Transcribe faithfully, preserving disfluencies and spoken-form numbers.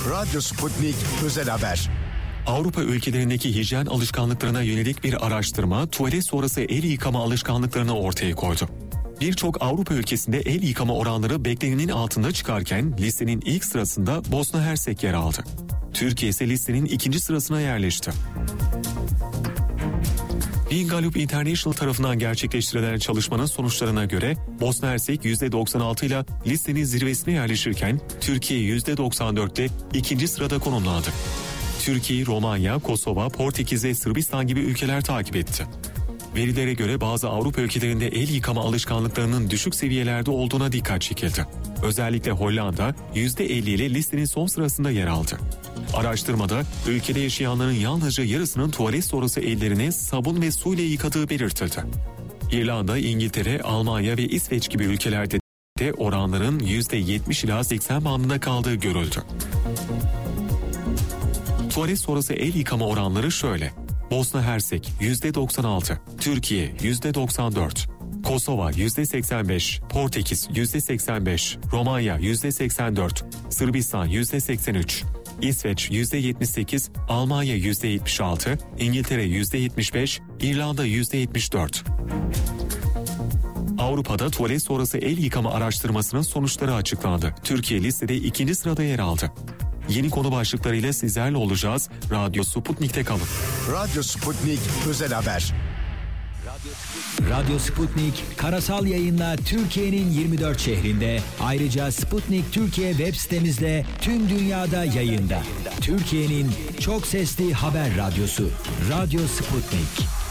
Radyo Sputnik Özel Haber. Avrupa ülkelerindeki hijyen alışkanlıklarına yönelik bir araştırma tuvalet sonrası el yıkama alışkanlıklarını ortaya koydu. Birçok Avrupa ülkesinde el yıkama oranları beklenenin altında çıkarken listenin ilk sırasında Bosna Hersek yer aldı. Türkiye ise listenin ikinci sırasına yerleşti. Bean Gallup International tarafından gerçekleştirilen çalışmanın sonuçlarına göre Bosna Hersek yüzde doksan altı ile listenin zirvesine yerleşirken Türkiye yüzde doksan dört ile ikinci sırada konumlandı. Türkiye, Romanya, Kosova, Portekiz ve Sırbistan gibi ülkeler takip etti. Verilere göre bazı Avrupa ülkelerinde el yıkama alışkanlıklarının düşük seviyelerde olduğuna dikkat çekildi. Özellikle Hollanda yüzde elli ile listenin son sırasında yer aldı. Araştırmada ülkede yaşayanların yalnızca yarısının tuvalet sonrası ellerini sabun ve su ile yıkadığı belirtildi. İrlanda, İngiltere, Almanya ve İsveç gibi ülkelerde de oranların yüzde yetmiş ila seksen bandında kaldığı görüldü. Tuvalet sonrası el yıkama oranları şöyle: Bosna Hersek yüzde doksan altı, Türkiye yüzde doksan dört, Kosova yüzde seksen beş, Portekiz yüzde seksen beş, Romanya yüzde seksen dört, Sırbistan yüzde seksen üç, İsveç yüzde yetmiş sekiz, Almanya yüzde yetmiş altı, İngiltere yüzde yetmiş beş, İrlanda yüzde yetmiş dört. Avrupa'da tuvalet sonrası el yıkama araştırmasının sonuçları açıklandı. Türkiye listede ikinci sırada yer aldı. Yeni konu başlıklarıyla sizlerle olacağız. Radyo Sputnik'te kalın. Radyo Sputnik Özel Haber. Radyo Sputnik karasal yayınla Türkiye'nin yirmi dört şehrinde, ayrıca Sputnik Türkiye web sitemizle tüm dünyada yayında. Türkiye'nin çok sesli haber radyosu Radyo Sputnik.